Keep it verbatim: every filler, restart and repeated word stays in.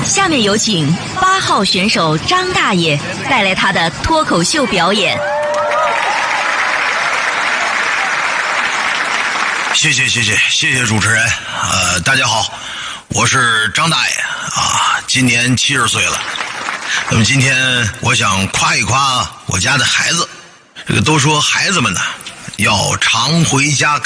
下面有请八号选手张大爷带来他的脱口秀表演。 谢谢谢谢谢谢主持人，呃，大家好，我是张大爷啊，今年七十岁了。那么今天我想夸一夸我家的孩子，这个都说孩子们呢要常回家